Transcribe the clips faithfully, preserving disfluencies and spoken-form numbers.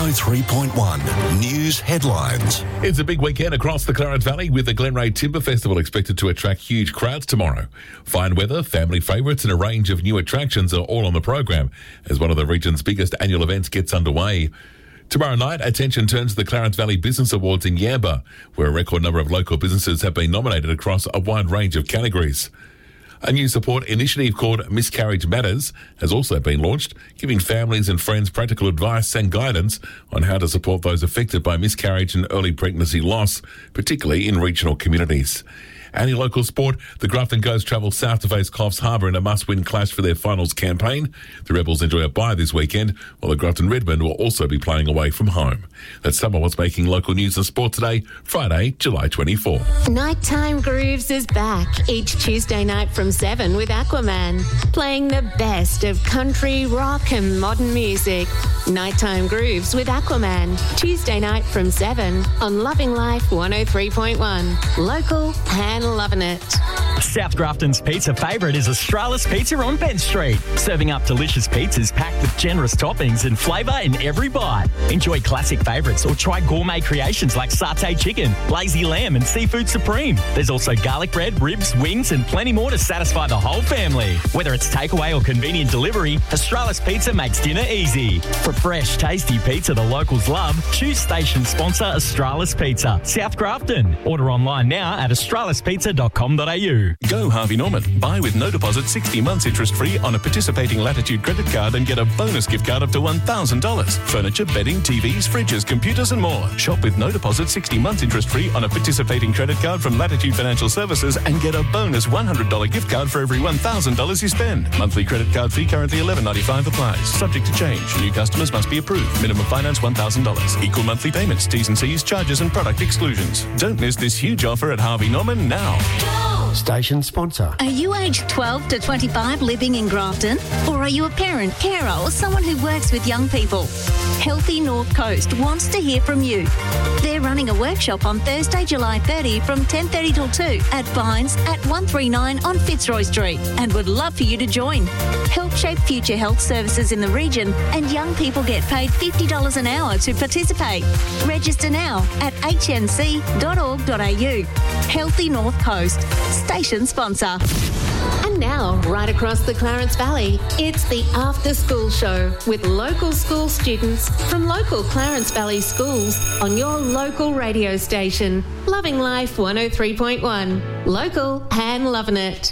oh three point one News Headlines. It's a big weekend across the Clarence Valley with the Glenray Timber Festival expected to attract huge crowds tomorrow. Fine weather, family favourites and a range of new attractions are all on the program as one of the region's biggest annual events gets underway. Tomorrow night, attention turns to the Clarence Valley Business Awards in Yamba, where a record number of local businesses have been nominated across a wide range of categories. A new support initiative called Miscarriage Matters has also been launched, giving families and friends practical advice and guidance on how to support those affected by miscarriage and early pregnancy loss, particularly in regional communities. And in local sport, the Grafton Ghosts travel south to face Coffs Harbour in a must-win clash for their finals campaign. The Rebels enjoy a bye this weekend, while the Grafton Redmond will also be playing away from home. That's some of what's making local news and sport today, Friday, July twenty-fourth. Nighttime Grooves is back each Tuesday night from seven with Aquaman, playing the best of country, rock and modern music. Nighttime Grooves with Aquaman, Tuesday night from seven on Loving Life one oh three point one. Local and loving it. South Grafton's pizza favourite is Australis Pizza on Bent Street, serving up delicious pizzas packed with generous toppings and flavour in every bite. Enjoy classic favourites or try gourmet creations like satay chicken, lazy lamb and seafood supreme. There's also garlic bread, ribs, wings and plenty more to satisfy the whole family. Whether it's takeaway or convenient delivery, Australis Pizza makes dinner easy. For fresh, tasty pizza the locals love, choose station sponsor Australis Pizza, South Grafton. Order online now at australis pizza dot com dot a u. Go Harvey Norman. Buy with no deposit sixty months interest-free on a participating Latitude credit card and get a bonus gift card up to one thousand dollars. Furniture, bedding, T Vs, fridges, computers and more. Shop with no deposit sixty months interest-free on a participating credit card from Latitude Financial Services and get a bonus one hundred dollars gift card for every one thousand dollars you spend. Monthly credit card fee currently eleven ninety-five applies. Subject to change. New customers must be approved. Minimum finance one thousand dollars. Equal monthly payments. T's and C's, charges and product exclusions. Don't miss this huge offer at Harvey Norman now. Station sponsor. Are you aged twelve to twenty-five living in Grafton? Or are you a parent, carer or someone who works with young people? Healthy North Coast wants to hear from you. They're running a workshop on Thursday, July thirtieth from ten thirty till two at Vines at one thirty-nine on Fitzroy Street and would love for you to join. Help shape future health services in the region and young people get paid fifty dollars an hour to participate. Register now at h n c dot org dot a u. Healthy North Coast. Station sponsor. And now, right across the Clarence Valley, it's the After School Show with local school students from local Clarence Valley schools on your local radio station. Loving Life one oh three point one. Local and loving it.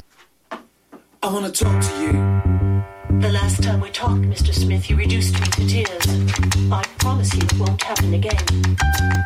I want to talk to you. The last time we talked, Mister Smith, you reduced me to tears. I promise you it won't happen again.